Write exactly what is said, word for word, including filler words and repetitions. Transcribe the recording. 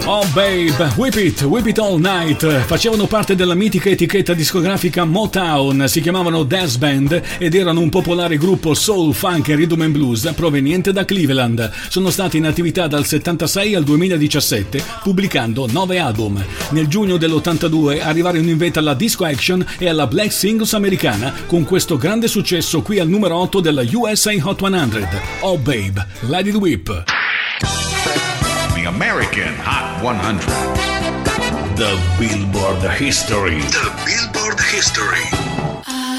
Oh Babe, Whip It, Whip It All Night facevano parte della mitica etichetta discografica Motown, si chiamavano Dance Band ed erano un popolare gruppo soul, funk e rhythm and blues proveniente da Cleveland. Sono stati in attività dal settantasei al duemiladiciassette pubblicando nove album. Nel giugno dell'ottantadue arrivarono in vetta alla Disco Action e alla Black Singles americana con questo grande successo qui al numero otto della U S A Hot cento. Oh Babe, Let It Whip. The American Hot one hundred. The Billboard History. The Billboard History.